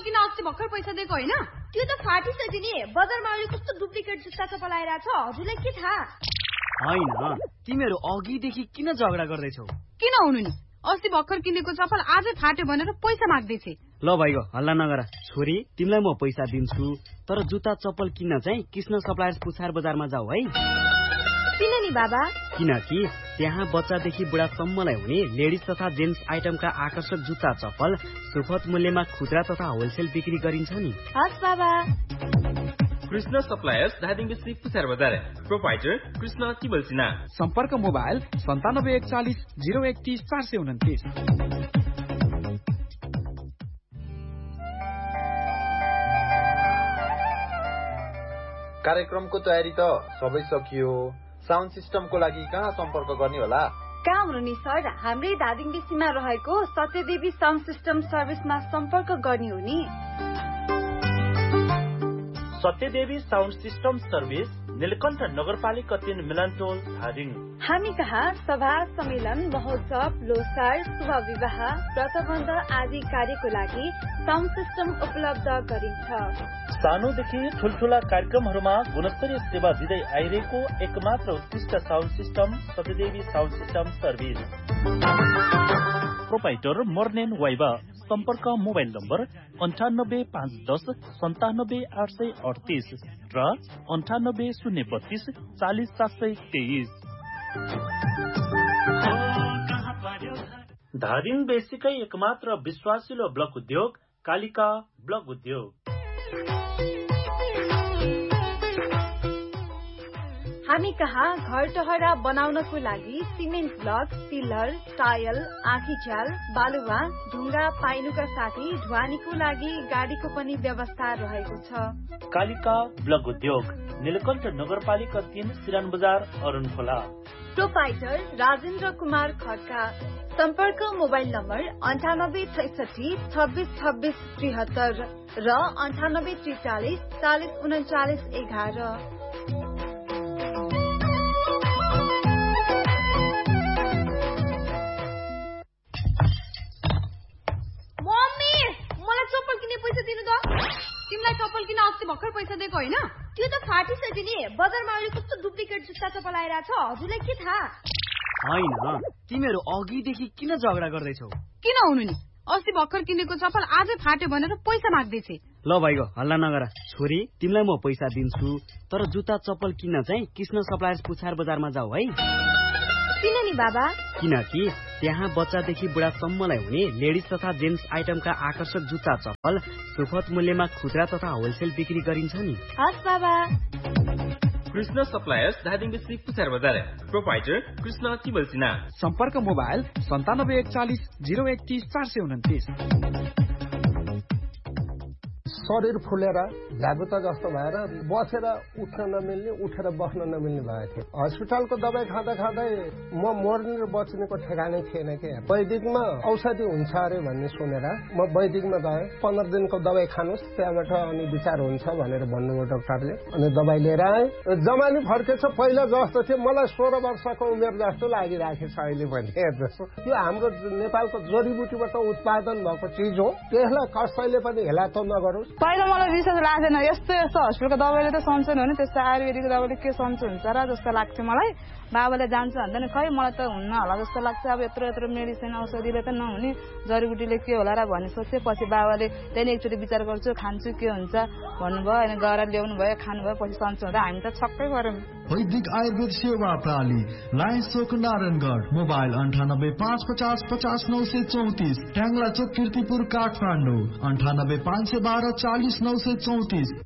किन अस्ति भर्खर पैसा दिएको होइन? त्यो त फाटिसक्यो नि। बजारमा अहिले कस्तो डुप्लिकेट जुत्ता चप्पल आइरहेछ, हजुरलाई के थाहा? हैन, तिमीहरू अघिदेखि किन झगडा गर्दैछौ? किन हुनु नि, अस्ति भर्खर किनेको चप्पल आजै फाट्यो भनेर पैसा माग्दैछ। ल भाइको हल्ला नगर। छोरी, तिमीलाई म पैसा दिन्छु, तर जुत्ता चप्पल किन्न चाहिँ कृष्ण सप्लायर्स पुछार बजारमा जाऊ है। किन नि बाबा? किनकि त्यहाँ बच्चादेखि बुढासम्मलाई हुने लेडिज तथा जेन्ट्स आइटमका आकर्षक जुत्ता चप्पल सुपथ मूल्यमा खुद्रा तथा होलसेल बिक्री गरिन्छ नि। हस् बाबा। कृष्ण सप्लायर्स धादिङ डिस्ट्रिक्ट पुछार बजार। प्रोपाइटर कृष्ण तिबल सिन्हा। सम्पर्क मोबाइल 9741 031 429। कार्यक्रमको तयारी त सबै सकियो। साउन्ड सिस्टमको लागि कहाँ सम्पर्क गर्ने होला? कहाँ हुनु नि सर, हाम्रै धादिङ बेसीमा रहेको सत्यदेवी साउन्ड सिस्टम सर्भिसमा सम्पर्क गर्ने हो नि। Satyadevi sound system service, Neelkanth नगरपालिका 3 मिलनटोल धादिङ। हामी कहाँ सभा, सम्मेलन, महोत्सव, लोसार, शुभ विवाह, व्रतबन्ध आदि कार्यको लागि साउन्ड सिस्टम उपलब्ध गरिन्छ। सानोदेखि ठुल्ठुला कार्यक्रमहरूमा गुणस्तरीय सेवा दिँदै आइरहेको एकमात्र उत्कृष्ट sound system Satyadevi sound system service. Proprietor मर्नेन viva. सम्पर्क मोबाइल नम्बर 985110 97838 र 9802 40 723। धादिङ बेसीकै एकमात्र विश्वासिलो ब्लक उद्योग कालिका ब्लक उद्योग। हामी कहाँ घर टहरा बनाउनको लागि सिमेन्ट ब्लक, पिलर, टायल, आँखीझ्याल, बालुवा, ढुङ्गा पाइनुका साथै ढुवानीको लागि गाडीको पनि व्यवस्था रहेको छ। कालिका ब्लक उद्योग, नीलकण्ठ नगरपालिका 3 सिरान बजार अरुण खोला। प्रोपाइटर राजेन्द्र कुमार खड्का। सम्पर्क मोबाइल नम्बर 9866 26 26 73 र 9843 40 39 11। तिमीलाई चप्पल किन अस्ति भर्खर पैसा दिएको होइन? त्यो त फाटिसक्यो नि। बजारमा अहिले कस्तो डुप्लिकेट जुत्ता चप्पल आइरहेछ, हजुरलाई के थाहा? हैन, तिमीहरू अघिदेखि किन झगडा गर्दैछौ? किन हुनु नि, अस्ति भर्खर किनेको चप्पल आजै फाट्यो भनेर पैसा माग्दैछ। ल भाइको हल्ला नगर। छोरी, तिमीलाई म पैसा दिन्छु, तर जुत्ता चप्पल किन्न चाहिँ कृष्ण सप्लायर्स पुछार बजारमा जाऊ है। किन नि बाबा? किनकि त्यहाँ बच्चादेखि बुढासम्मलाई हुने लेडिज तथा जेन्ट्स आइटमका आकर्षक जुत्ता चप्पल सुपथ मूल्यमा खुद्रा तथा होलसेल बिक्री गरिन्छ नि। हस् बाबा। कृष्ण सप्लायर्स धादिङ डिस्ट्रिक्ट पुछार बजार। प्रोपाइटर कृष्ण तिबल सिन्हा। सम्पर्क मोबाइल 9741 031 429। शरीर फुलेर झ्याबुता जस्तो भएर बसेर उठ्न नमिल्ने, उठेर बस्न नमिल्ने भएको थियो। हस्पिटलको दबाई खाँदा खाँदै म मर्ने र बच्नेको ठेगानै थिएन के। वैदिकमा औषधि हुन्छ अरे भन्ने सुनेर म वैदिकमा गएँ। 15 दिनको दबाई खानुहोस्, त्यहाँबाट अनि विचार हुन्छ भनेर भन्नुभयो डाक्टरले। अनि दबाई लिएर आएँ। जमानी फर्केछ, पहिला जस्तो थियो। मलाई 16 वर्षको उमेर जस्तो लागिरहेको छ अहिले पनि। जस्तो यो हाम्रो नेपालको जडीबुटीबाट उत्पादन भएको चिज हो, त्यसलाई कसैले पनि हेलातो नगरोस्। पहिला मलाई विश्वास लाग्दैन, यस्तो हस्पिटलको दबाईले त सन्चो हुने, त्यस्तो आयुर्वेदिक दबाईले के सन्चो हुन्छ र जस्तो लाग्थ्यो मलाई। बाबाले जान्छ भन्दैन, खै मलाई त हुन्न होला जस्तो लाग्छ। अब यत्रो यत्रो मेडिसिन औषधिले त नहुने, जडीबुटीले के होला र भन्ने सोचेपछि बाबाले त्यहाँदेखि एकचोटि विचार गर्छु, खान्छु के हुन्छ भन्नुभयो। अनि गएर ल्याउनु भयो, खानुभयो, पछि सन्चो हुँदा हामी त छक्कै गऱ्यौँ। वैदिक आयुर्वेद सेवा प्रणाली, लायन्स चोक नारायणगढ। मोबाइल 98 550 50 934। ट्याङ्ला चोक, किर्तिपुर, काठमाडौँ। 98 512 40 934।